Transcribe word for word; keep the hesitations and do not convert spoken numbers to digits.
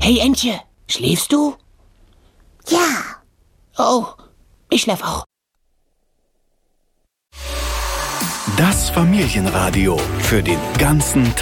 Hey Entje, schläfst du? Ja. Oh, ich schlaf auch. Das Familienradio für den ganzen Tag.